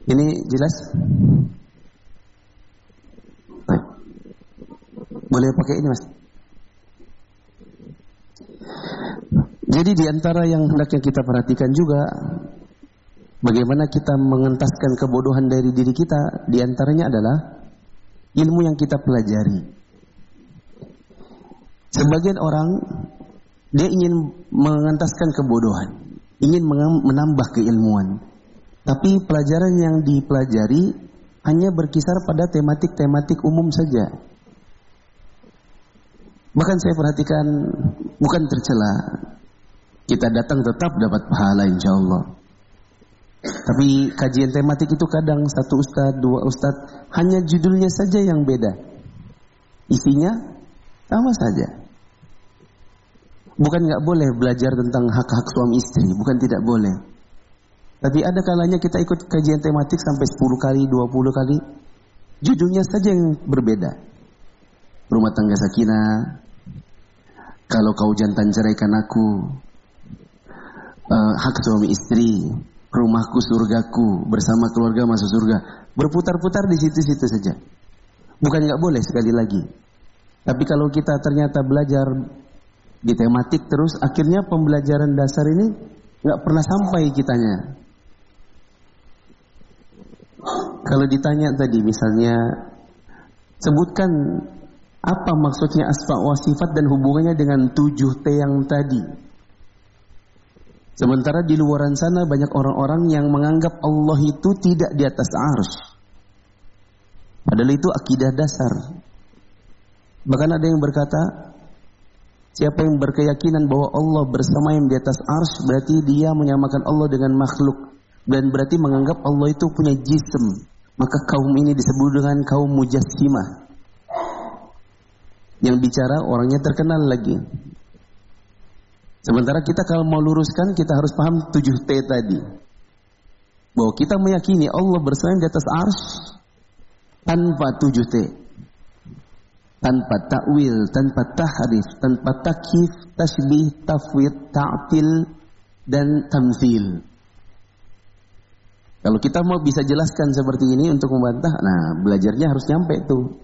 Ini jelas? Baik. Boleh pakai ini, Mas? Jadi di antara yang hendaknya kita perhatikan juga, bagaimana kita mengentaskan kebodohan dari diri kita, di antaranya adalah ilmu yang kita pelajari. Sebagian orang, dia ingin mengentaskan kebodohan, ingin menambah keilmuan. Tapi pelajaran yang dipelajari hanya berkisar pada tematik-tematik umum saja. Bahkan saya perhatikan, bukan tercela, kita datang tetap dapat pahala insya Allah. Tapi kajian tematik itu kadang satu ustadz, dua ustadz, hanya judulnya saja yang beda. Isinya sama saja. Bukan nggak boleh belajar tentang hak-hak suami istri, bukan tidak boleh. Tapi ada kalanya kita ikut kajian tematik sampai 10 kali, 20 kali. Judulnya saja yang berbeda. Rumah tangga sakinah, kalau kau jantan ceraikan aku, hak suami istri, rumahku surgaku, bersama keluarga masuk surga. Berputar-putar di situ-situ saja. Bukan nggak boleh sekali lagi. Tapi kalau kita ternyata belajar di tematik terus, akhirnya pembelajaran dasar ini nggak pernah sampai kitanya. Kalau ditanya tadi misalnya, sebutkan apa maksudnya asma wa sifat dan hubungannya dengan 7T yang tadi. Sementara di luaran sana banyak orang-orang yang menganggap Allah itu tidak di atas arsy. Padahal itu akidah dasar. Bahkan ada yang berkata, siapa yang berkeyakinan bahwa Allah bersemayam di atas arsy, berarti dia menyamakan Allah dengan makhluk. Dan berarti menganggap Allah itu punya jism. Maka kaum ini disebut dengan kaum mujassimah. Yang bicara orangnya terkenal lagi. Sementara kita kalau mau luruskan, kita harus paham 7T tadi. Bahwa kita meyakini Allah bersemayam di atas arsy tanpa 7T. Tanpa takwil, tanpa tahrif, tanpa takyif, tasbih, tafwid, ta'til, dan tamthil. Kalau kita mau bisa jelaskan seperti ini untuk membantah, nah belajarnya harus nyampe tuh.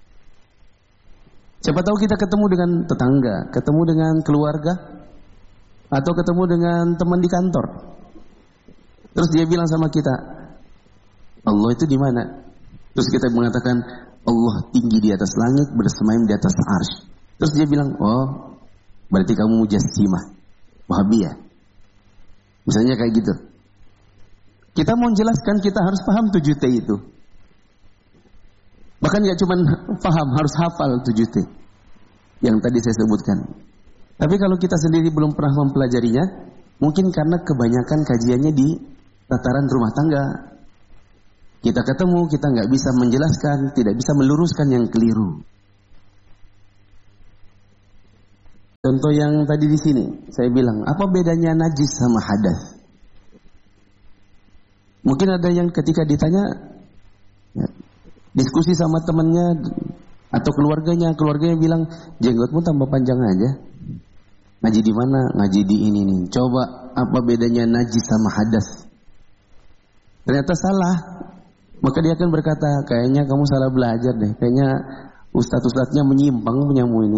Siapa tahu kita ketemu dengan tetangga, ketemu dengan keluarga, atau ketemu dengan teman di kantor. Terus dia bilang sama kita, Allah itu di mana? Terus kita mengatakan, Allah tinggi di atas langit, bersemayam di atas arsy. Terus dia bilang, oh, berarti kamu mujassimah, Wahabiyah. Misalnya kayak gitu. Kita mau jelaskan, kita harus paham 7T itu. Bahkan gak cuma paham, harus hafal 7T yang tadi saya sebutkan. Tapi kalau kita sendiri belum pernah mempelajarinya, mungkin karena kebanyakan kajiannya di tataran rumah tangga. Kita ketemu, kita nggak bisa menjelaskan, tidak bisa meluruskan yang keliru. Contoh yang tadi di sini, saya bilang, apa bedanya najis sama hadas? Mungkin ada yang ketika ditanya, ya, diskusi sama temannya atau keluarganya bilang, jenggotmu tambah panjang aja. Ngaji di mana? Ngaji di ini nih. Coba apa bedanya najis sama hadas? Ternyata salah. Maka dia akan berkata, kayaknya kamu salah belajar deh. Kayaknya ustadz-ustadznya menyimpang punyamu ini.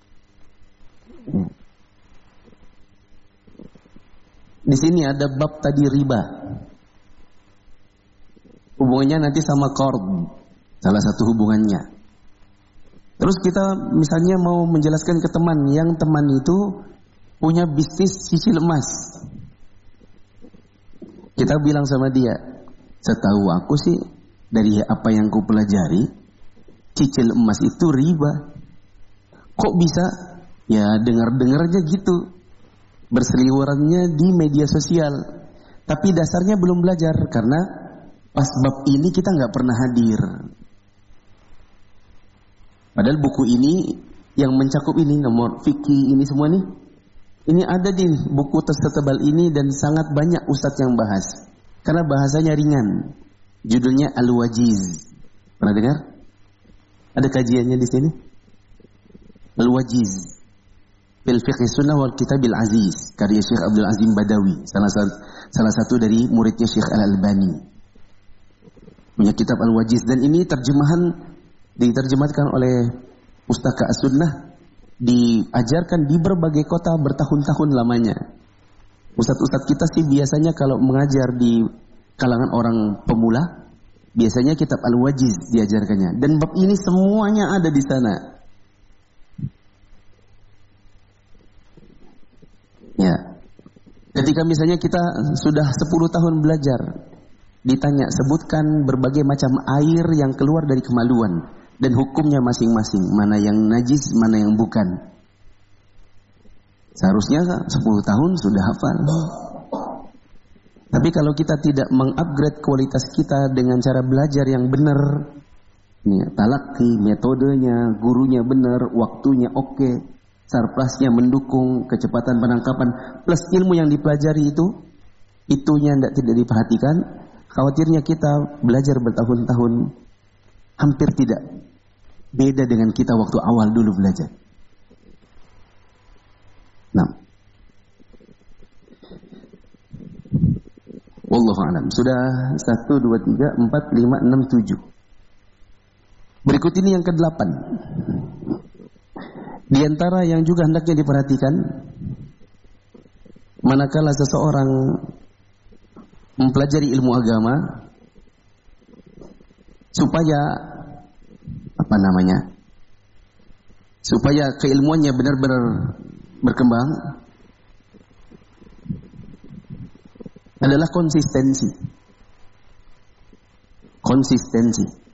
Di sini ada bab tadi riba. Hubungannya nanti sama qard, salah satu hubungannya. Terus kita misalnya mau menjelaskan ke teman, yang teman itu punya bisnis cicil emas. Kita bilang sama dia, setahu aku sih dari apa yang ku pelajari, cicil emas itu riba. Kok bisa? Ya dengar-dengar aja gitu. Berseliwerannya di media sosial. Tapi dasarnya belum belajar karena pas bab ini kita nggak pernah hadir. Padahal buku ini yang mencakup ini, nomor fikih ini semua nih, ini ada di buku setebal ini dan sangat banyak ustadz yang bahas. Karena bahasanya ringan. Judulnya Al-Wajiz. Pernah dengar? Ada kajiannya di sini? Al-Wajiz. Fil Fiqh Sunnah wal Kitabil Aziz. Karya Syekh Abdul Azim Badawi. Salah satu dari muridnya Syekh Al-Albani. punya kitab Al-Wajiz, dan ini diterjemahkan oleh Pustaka As-Sunnah, diajarkan di berbagai kota bertahun-tahun lamanya. Ustadz-ustadz kita sih biasanya kalau mengajar di kalangan orang pemula, biasanya kitab Al-Wajiz diajarkannya, dan bab ini semuanya ada di sana. Ya, ketika misalnya kita sudah 10 tahun belajar, ditanya sebutkan berbagai macam air yang keluar dari kemaluan dan hukumnya masing-masing, mana yang najis, mana yang bukan. Seharusnya 10 tahun sudah hafal. Tapi kalau kita tidak mengupgrade kualitas kita dengan cara belajar yang benar, talaki, metodenya, gurunya benar, waktunya oke, sarplasnya mendukung, kecepatan penangkapan, plus ilmu yang dipelajari itunya tidak diperhatikan, khawatirnya kita belajar bertahun-tahun hampir tidak beda dengan kita waktu awal dulu belajar. Nah, wallahu a'lam. Sudah 1, 2, 3, 4, 5, 6, 7. Berikut ini yang ke-8. Di antara yang juga hendaknya diperhatikan, manakala seseorang mempelajari ilmu agama, supaya supaya keilmuannya benar-benar berkembang, adalah konsistensi.